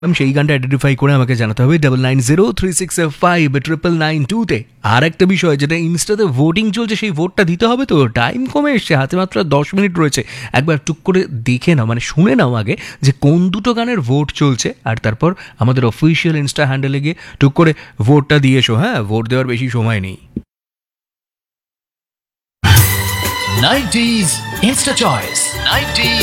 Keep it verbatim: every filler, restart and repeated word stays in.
সেই গানটা আইডেন্টিফাই করে আমাকে জানাতে হবে double nine zero three six five triple nine টুতে। আর একটা বিষয়, যেটা ইনস্টাতে ভোটিং চলছে, সেই ভোটটা দিতে হবে তো। টাইম কমে এসছে, হাতে মাত্র দশ মিনিট রয়েছে। একবার টুক করে দেখে নাও, মানে শুনে নাও আগে যে কোন দুটো গানের ভোট চলছে, আর তারপর আমাদের অফিসিয়াল ইনস্টা হ্যান্ডেলে গিয়ে টুক করে ভোটটা দিয়ে এসো। হ্যাঁ, ভোট দেওয়ার বেশি সময় নেই। Nineties Insta choice nineties